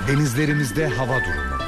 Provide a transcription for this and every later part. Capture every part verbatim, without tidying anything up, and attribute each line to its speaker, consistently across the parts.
Speaker 1: Denizlerimizde hava durumu.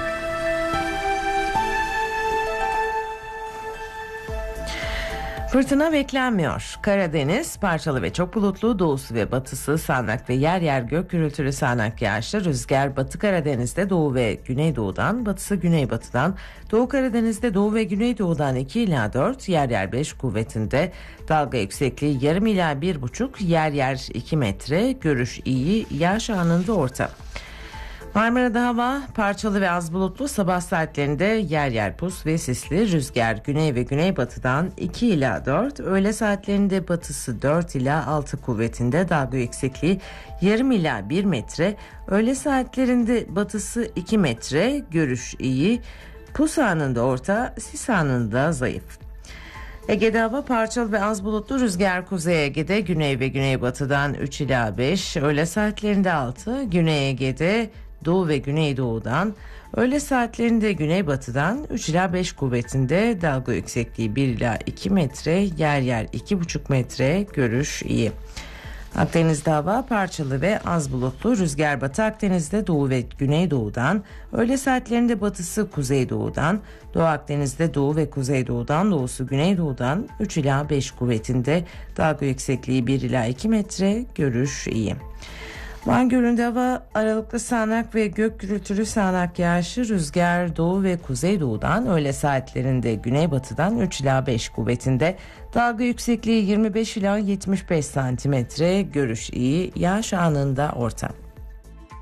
Speaker 2: Fırtına beklenmiyor. Karadeniz parçalı ve çok bulutlu, doğusu ve batısı sağanak ve yer yer gök gürültülü sağanak yağışlı. Rüzgar Batı Karadeniz'de doğu ve güneydoğudan, batısı güneybatıdan, Doğu Karadeniz'de doğu ve güneydoğudan iki ila dört, yer yer beş kuvvetinde. Dalga yüksekliği yarım ila bir buçuk, yer yer iki metre. Görüş iyi, yağış anında orta. Marmara'da hava parçalı ve az bulutlu, sabah saatlerinde yer yer pus ve sisli. Rüzgar güney ve güneybatıdan iki ila dört, öğle saatlerinde batısı dört ila altı kuvvetinde. Dalga yüksekliği yarım ila bir metre. Öğle saatlerinde batısı iki metre. Görüş iyi. Pus anında orta, sis anında zayıf. Ege'de hava parçalı ve az bulutlu, rüzgar Kuzey Ege'de güney ve güneybatıdan üç ila beş, öğle saatlerinde altı, Güney Ege'de doğu ve güneydoğudan, öğle saatlerinde güneybatıdan üç ila beş kuvvetinde. Dalga yüksekliği bir ila iki metre, yer yer iki buçuk metre. Görüş iyi. Akdeniz'de hava parçalı ve az bulutlu, rüzgar Batı Akdeniz'de doğu ve güneydoğudan, öğle saatlerinde batısı kuzeydoğudan, Doğu Akdeniz'de doğu ve kuzeydoğudan, doğusu güneydoğudan üç ila beş kuvvetinde. Dalga yüksekliği bir ila iki metre. Görüş iyi. Van Gölü'nde hava aralıklı sağanak ve gök gürültülü sağanak yağışı, rüzgar doğu ve kuzeydoğudan, öğle saatlerinde güneybatıdan üç ila beş kuvvetinde. Dalga yüksekliği yirmi beş ila yetmiş beş santimetre. Görüş iyi, yağış anında orta.